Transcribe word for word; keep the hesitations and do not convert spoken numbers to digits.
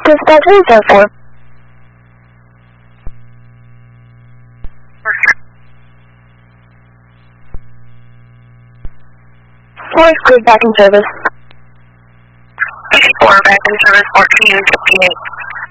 Dispatch zero four. Force cleared back in service. fifty-four, back in service, fourteen fifty-eight.